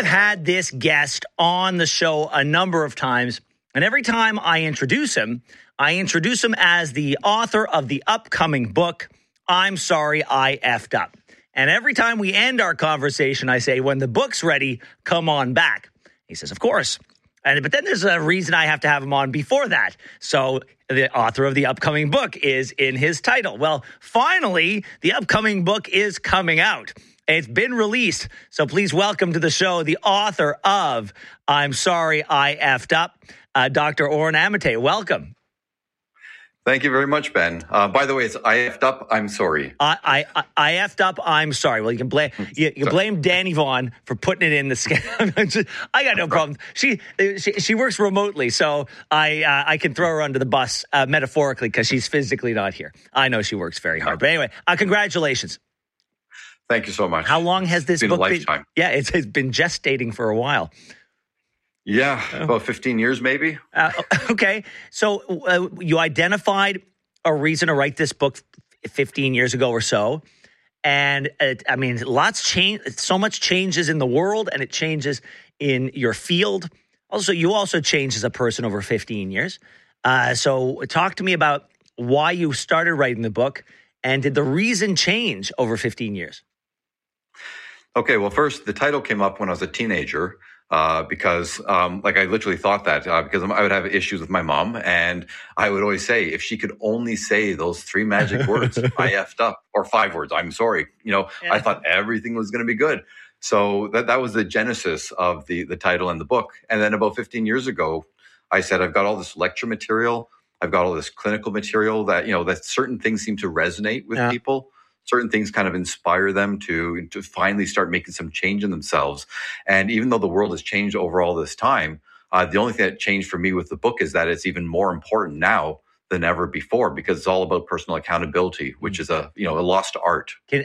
I've had this guest on the show a number of times, and every time I introduce him as the author of the upcoming book, I'm Sorry I Effed Up. And every time we end our conversation, I say, when the book's ready, come on back. He says, of course. But then there's a reason I have to have him on before that. So the author of the upcoming book is in his title. Well, finally, the upcoming book is coming out. It's been released. So please welcome to the show the author of I'm Sorry I Effed Up, Dr. Oren Amitay. Welcome. Thank you very much, Ben. By the way, it's I effed up, I'm sorry. I effed up, I'm sorry. Well, you can blame Danny Vaughn for putting it in the scam. I got no problem. She works remotely, so I can throw her under the bus metaphorically because she's physically not here. I know she works very hard. But anyway, congratulations. Thank you so much. How long has this book been? A lifetime. Yeah, it's been gestating for a while. Yeah, about 15 years maybe. Okay. So you identified a reason to write this book 15 years ago or so. And lots change. So much changes in the world and it changes in your field. Also, you also changed as a person over 15 years. So talk to me about why you started writing the book and did the reason change over 15 years? Okay. Well, first, the title came up when I was a teenager. Because I literally thought that because I would have issues with my mom and I would always say, if she could only say those 3 magic words, I effed up, or 5 words, I'm sorry, I thought everything was going to be good. So that was the genesis of the title and the book. And then about 15 years ago, I said, I've got all this lecture material. I've got all this clinical material that, that certain things seem to resonate with people. Certain things kind of inspire them to finally start making some change in themselves. And even though the world has changed over all this time, the only thing that changed for me with the book is that it's even more important now than ever before because it's all about personal accountability, which is a lost art.